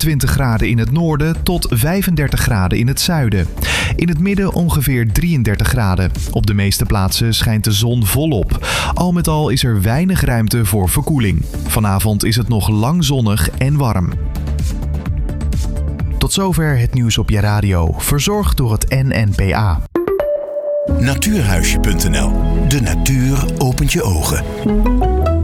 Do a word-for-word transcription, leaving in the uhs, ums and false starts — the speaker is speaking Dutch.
achtentwintig graden in het noorden tot vijfendertig graden in het zuiden. In het midden ongeveer drieëndertig graden. Op de meeste plaatsen schijnt de zon volop. Al met al is er weinig ruimte voor verkoeling. Vanavond is het nog lang zonnig en warm. Tot zover het nieuws op je radio, verzorgd door het N N P A. Natuurhuisje punt n l. De natuur opent je ogen.